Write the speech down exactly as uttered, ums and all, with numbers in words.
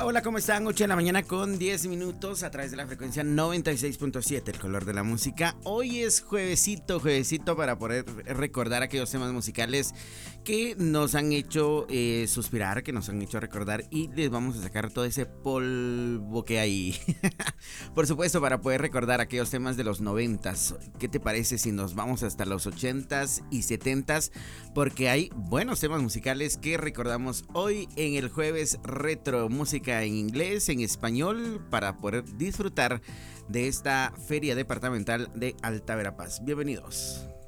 Hola, hola, ¿cómo están? ocho de la mañana con diez minutos a través de la frecuencia noventa y seis punto siete, el color de la música. Hoy es juevesito, juevesito para poder recordar aquellos temas musicales que nos han hecho eh, suspirar, que nos han hecho recordar y les vamos a sacar todo ese polvo que hay. Por supuesto, para poder recordar aquellos temas de los noventas. ¿Qué te parece si nos vamos hasta los ochentas y setentas? Porque hay buenos temas musicales que recordamos hoy en el jueves retro. Música en inglés, en español, para poder disfrutar de esta feria departamental de Alta Verapaz. Bienvenidos.